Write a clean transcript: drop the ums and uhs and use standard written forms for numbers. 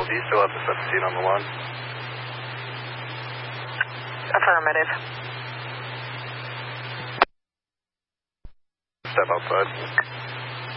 Do you still have the 17 on the line? Affirmative. Step outside.